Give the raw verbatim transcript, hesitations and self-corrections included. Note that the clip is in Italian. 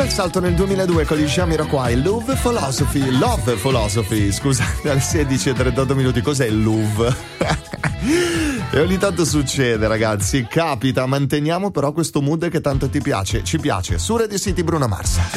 bel salto nel duemiladue con gli Jamiroquai. Love Philosophy, Love Philosophy, scusa, alle sedici e trentotto minuti. Cos'è il Love? E ogni tanto succede, ragazzi, capita. Manteniamo però questo mood che tanto ti piace, ci piace. Su Radio City, Bruno Mars.